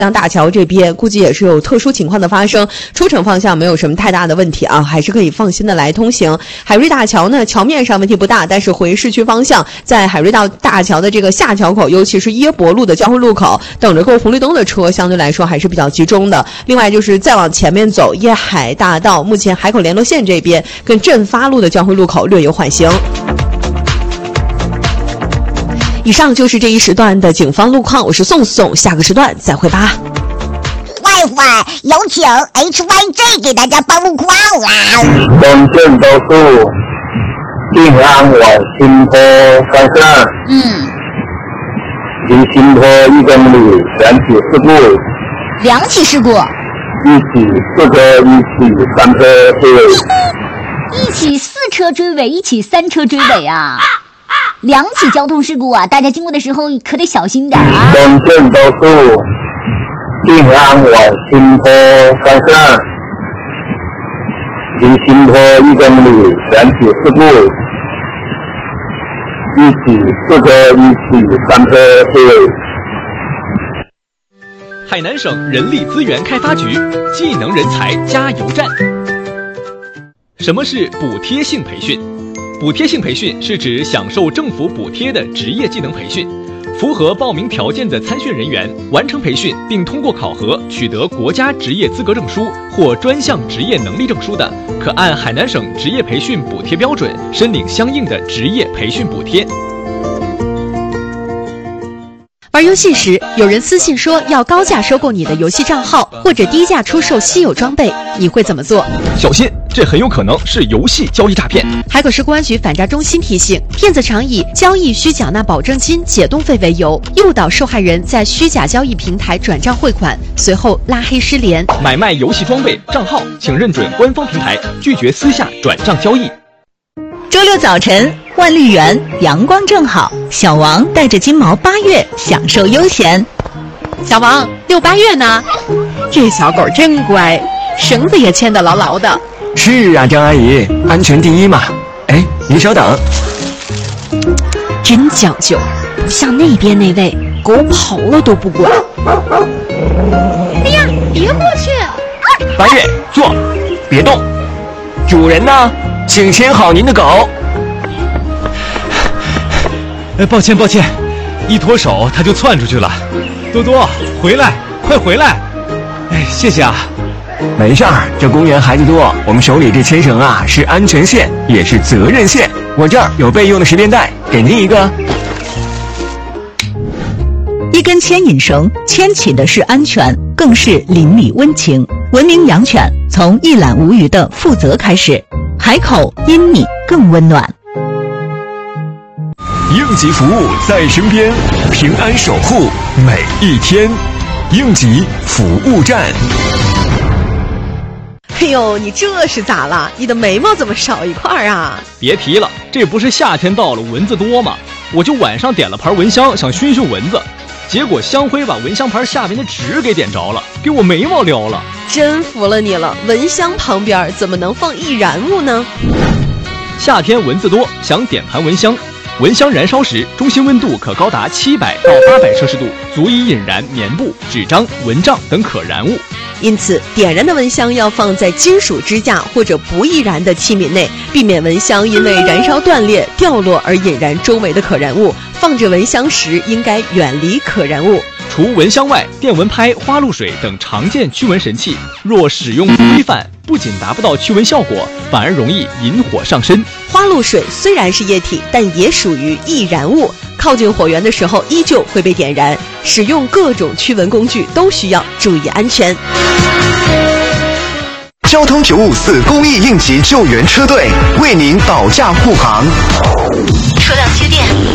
江大桥这边估计也是有特殊情况的发生，出城方向没有什么太大的问题啊，还是可以放心的来通行。海瑞大桥呢，桥面上问题不大，但是回市区方向，在海瑞大桥的这个下桥口，尤其是耶博路的交汇路口，等着过红绿灯的车相对来说还是比较集中的。另外就是再往前面走，耶海大道目前海口联络线这边跟振发路的交汇路口略有缓行。以上就是这一时段的警方路况，我是宋宋，下个时段再会吧。 WiFi有请 HYJ 给大家报路况啦。 中正高速定安往新坡方向，离新坡1公里，两起事故。 两起事故？ 一起4车，一起3车追尾。 一起4车追尾，一起3车追尾啊！两起交通事故啊，大家经过的时候可得小心点啊。 中正高速定安往新坡方向，离新坡1公里，两起事故。一起4车，一起3车追尾。 海南省人力资源开发局技能人才加油站。什么是补贴性培训？补贴性培训是指享受政府补贴的职业技能培训。符合报名条件的参训人员完成培训并通过考核取得国家职业资格证书或专项职业能力证书的，可按海南省职业培训补贴标准申领相应的职业培训补贴。 玩游戏时，有人私信说要高价收购你的游戏账号，或者低价出售稀有装备，你会怎么做？ 小心，这很有可能是游戏交易诈骗。 海口市公安局反诈中心提醒，骗子常以交易需缴纳保证金、解冻费为由，诱导受害人在虚假交易平台转账汇款，随后拉黑失联。 买卖游戏装备账号，请认准官方平台，拒绝私下转账交易。 周六早晨，万绿园阳光正好，小王带着金毛8月享受悠闲。 小王，6、8月呢？这小狗真乖，绳子也牵得牢牢的。 是啊，张阿姨，安全第一嘛。哎，您稍等。 真讲究，不像那边那位，狗跑了都不管。 哎呀，别过去 8月，坐，别动。主人呢？请牵好您的狗。 抱歉，一脱手它就窜出去了。多多，回来，快回来！哎，谢谢啊。 没事儿，这公园孩子多，我们手里这牵绳啊是安全线，也是责任线。我这儿有备用的10连带，给您一个。 一根牵引绳，牵起的是安全，更是邻里温情。文明养犬，从一览无余的负责开始。海口因你更温暖。 应急服务在身边，平安守护每一天。应急服务站。 哎呦，你这是咋了？你的眉毛怎么少一块啊？ 别提了，这不是夏天到了蚊子多吗？我就晚上点了盘蚊香，想熏熏蚊子，结果香灰把蚊香盘下面的纸给点着了，给我眉毛撩了。 真服了你了，蚊香旁边怎么能放易燃物呢？ 夏天蚊子多，想点盘蚊香。蚊香燃烧时，中心温度可高达700到800摄氏度，足以引燃棉布、纸张、蚊帐等可燃物。 因此，点燃的蚊香要放在金属支架或者不易燃的器皿内，避免蚊香因为燃烧断裂、掉落而引燃周围的可燃物。放置蚊香时，应该远离可燃物。 除蚊香外，电蚊拍、花露水等常见驱蚊神器，若使用不规范，不仅达不到驱蚊效果，反而容易引火上身。 花露水虽然是液体，但也属于易燃物，靠近火源的时候依旧会被点燃。使用各种驱蚊工具都需要注意安全。 交通954公益应急救援车队为您保驾护航。 车辆接电，